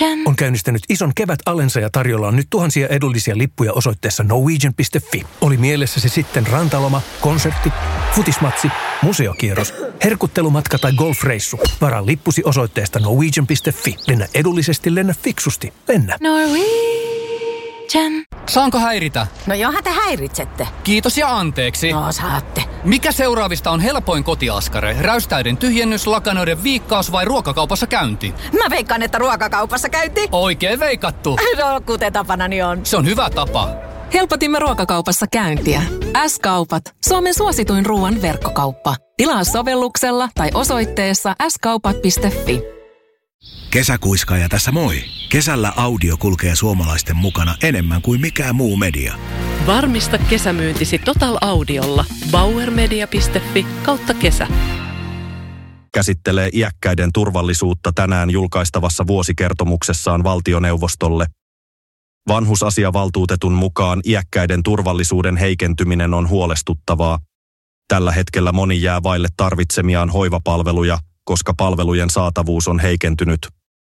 on käynnistänyt ison kevätalensa ja tarjolla on nyt tuhansia edullisia lippuja osoitteessa norwegian.fi. Oli mielessä se sitten rantaloma, konsertti, futismatsi, museokierros, herkuttelumatka tai golfreissu. Varaa lippusi osoitteesta norwegian.fi. Lennä edullisesti, lennä fiksusti. Lennä. Norwegian. Saanko häiritä? No johan te häiritsette. Kiitos ja anteeksi. No saatte. Mikä seuraavista on helpoin kotiaskare? Räystäiden tyhjennys, lakanoiden viikkaus vai ruokakaupassa käynti? Mä veikkaan, että ruokakaupassa käynti. Oikein veikattu. No, kuten tapanani on. Se on hyvä tapa. Helpotimme ruokakaupassa käyntiä. S-kaupat. Suomen suosituin ruoan verkkokauppa. Tilaa sovelluksella tai osoitteessa skaupat.fi. Kesäkuiskaaja tässä moi. Kesällä audio kulkee suomalaisten mukana enemmän kuin mikään muu media. Varmista kesämyyntisi Total Audiolla. bauermedia.fi/kesä. Käsittelee iäkkäiden turvallisuutta tänään julkaistavassa vuosikertomuksessaan valtioneuvostolle. Vanhusasiavaltuutetun mukaan iäkkäiden turvallisuuden heikentyminen on huolestuttavaa. Tällä hetkellä moni jää vaille tarvitsemiaan hoivapalveluja, koska palvelujen saatavuus on heikentynyt.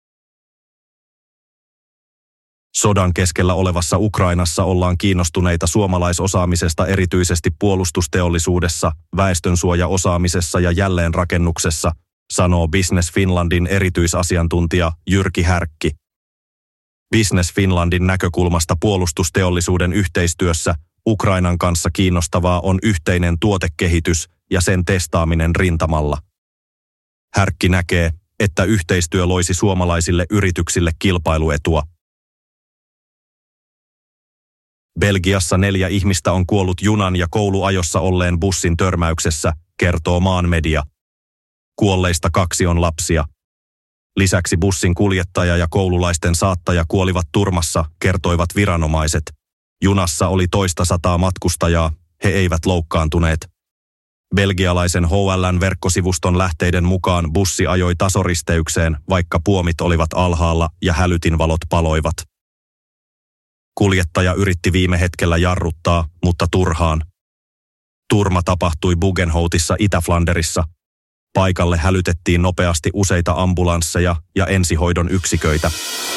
Sodan keskellä olevassa Ukrainassa ollaan kiinnostuneita suomalaisosaamisesta erityisesti puolustusteollisuudessa, väestönsuojaosaamisessa ja jälleenrakennuksessa, sanoo Business Finlandin erityisasiantuntija Jyrki Härkki. Business Finlandin näkökulmasta puolustusteollisuuden yhteistyössä Ukrainan kanssa kiinnostavaa on yhteinen tuotekehitys ja sen testaaminen rintamalla. Härkki näkee, että yhteistyö loisi suomalaisille yrityksille kilpailuetua. Belgiassa 4 ihmistä on kuollut junan ja kouluajossa olleen bussin törmäyksessä, kertoo maan media. Kuolleista 2 on lapsia. Lisäksi bussin kuljettaja ja koululaisten saattaja kuolivat turmassa, kertoivat viranomaiset. Junassa oli toista 100 matkustajaa, he eivät loukkaantuneet. Belgialaisen HLN-verkkosivuston lähteiden mukaan bussi ajoi tasoristeykseen, vaikka puomit olivat alhaalla ja hälytinvalot paloivat. Kuljettaja yritti viime hetkellä jarruttaa, mutta turhaan. Turma tapahtui Buggenhoutissa Itä-Flanderissa. Paikalle hälytettiin nopeasti useita ambulansseja ja ensihoidon yksiköitä.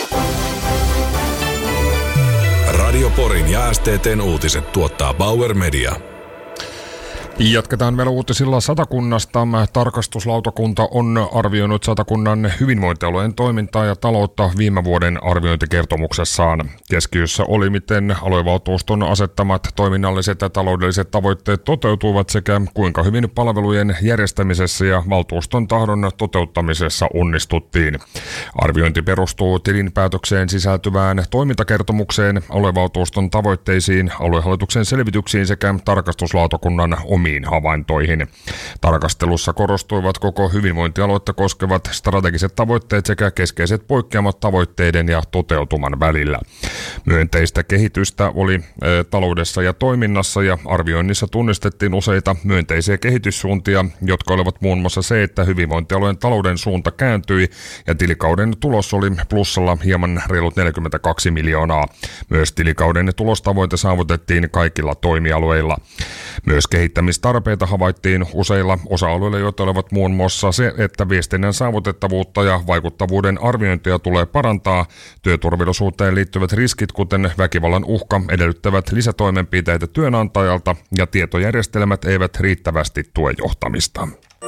Radio Porin ja STT:n uutiset tuottaa Bauer Media. Jatketaan vielä uutisilla Satakunnasta. Tarkastuslautakunta on arvioinut Satakunnan hyvinvointialueen toimintaa ja taloutta viime vuoden arviointikertomuksessaan. Keskiössä oli, miten aluevaltuuston asettamat toiminnalliset ja taloudelliset tavoitteet toteutuivat sekä kuinka hyvin palvelujen järjestämisessä ja valtuuston tahdon toteuttamisessa onnistuttiin. Arviointi perustuu tilinpäätökseen sisältyvään toimintakertomukseen, aluevaltuuston tavoitteisiin, aluehallituksen selvityksiin sekä tarkastuslautakunnan omiin havaintoihin. Tarkastelussa korostuivat koko hyvinvointialuetta koskevat strategiset tavoitteet sekä keskeiset poikkeamat tavoitteiden ja toteutuman välillä. Myönteistä kehitystä oli taloudessa ja toiminnassa ja arvioinnissa tunnistettiin useita myönteisiä kehityssuuntia, jotka olivat muun muassa se, että hyvinvointialueen talouden suunta kääntyi ja tilikauden tulos oli plussalla hieman reilut 42 miljoonaa. Myös tilikauden tulostavoite saavutettiin kaikilla toimialueilla. Myös kehittämistarpeita havaittiin useilla osa-alueilla, joita olivat muun muassa se, että viestinnän saavutettavuutta ja vaikuttavuuden arviointia tulee parantaa. Työturvallisuuteen liittyvät riskit, kuten väkivallan uhka, edellyttävät lisätoimenpiteitä työnantajalta ja tietojärjestelmät eivät riittävästi tue johtamista.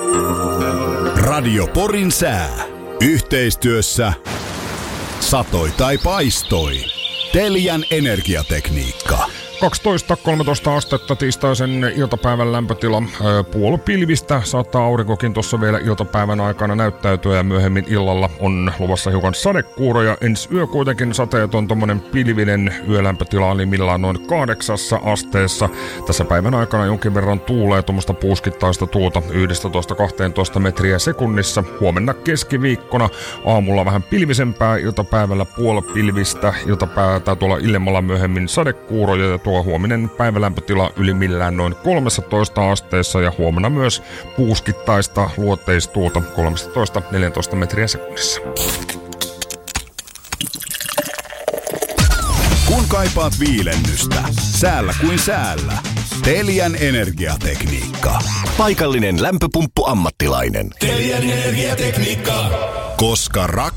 Radio Porin sää. Yhteistyössä satoi tai paistoi. Telian energiatekniikka. 12-13 astetta tiistaisen iltapäivän lämpötila. Puolipilvistä saattaa aurinkokin tuossa vielä iltapäivän aikana näyttäytyä ja myöhemmin illalla on luvassa hiukan sadekuuroja. Ensi yö kuitenkin sateeton tommonen pilvinen yölämpötila oli millään noin 8 asteessa. Tässä päivän aikana jonkin verran tuulee tuommoista puuskittaista tuulta 11-12 metriä sekunnissa. Huomenna keskiviikkona aamulla vähän pilvisempää, iltapäivällä puolipilvistä, iltapäivää tuolla illemmalla myöhemmin sadekuuroja ja tuo huominen päivälämpötila ylimmillään noin 13 asteessa ja huomenna myös puuskittaista luoteistuulta 13-14 metriä sekunnissa. Kun kaipaat viilennystä, säällä kuin säällä. Telian energiatekniikka. Paikallinen lämpöpumppu-ammattilainen. Telian energiatekniikka. Koska